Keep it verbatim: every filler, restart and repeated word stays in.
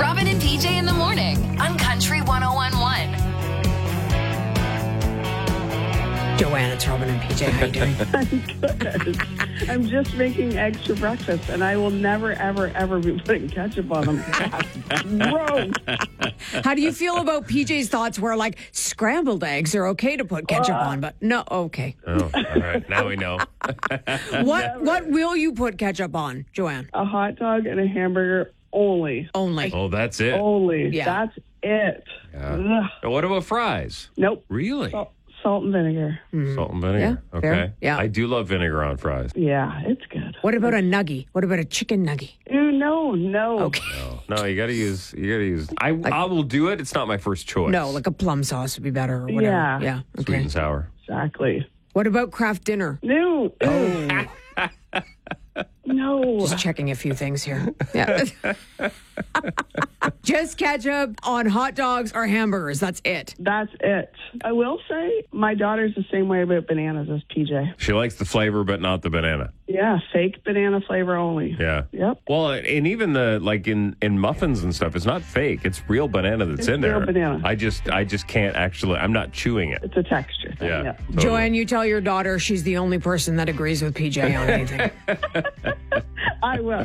Robin and P J in the morning on Country one oh one point one. Joanne, it's Robin and P J. How you doing? I'm good. I'm just making eggs for breakfast, and I will never, ever, ever be putting ketchup on them. That's gross. How do you feel about P J's thoughts where, like, scrambled eggs are okay to put ketchup Uh, on, but no, okay. Oh, all right. Now we know. What What will you put ketchup on, Joanne? A hot dog and a hamburger only. Only. Oh, that's it. Only. Yeah. That's it. Yeah. Ugh. What about fries? Nope. Really? Salt, salt and vinegar. Salt and vinegar. Yeah, Okay. fair. Yeah. I do love vinegar on fries. Yeah, it's good. What about a nuggie? What about a chicken nuggie? Ew, no, no. Okay. No, no, you got to use. You got to use. I I will do it. It's not my first choice. No, like a plum sauce would be better or whatever. Yeah. Yeah. sweet Okay. and sour. Exactly. What about craft dinner? No. Ew. No. Just checking a few things here. Yeah. Just ketchup on hot dogs or hamburgers. That's it. That's it. I will say my daughter's the same way about bananas as P J. She likes the flavor, but not the banana. Yeah, fake banana flavor only. Yeah. Yep. Well, and even the like in, in muffins and stuff, it's not fake. It's real banana that's It's in real there. banana. I just I just can't actually. I'm not chewing it. It's a texture thing. Yeah. Yeah. totally. Joanne, you tell your daughter she's the only person that agrees with P J on anything. I will.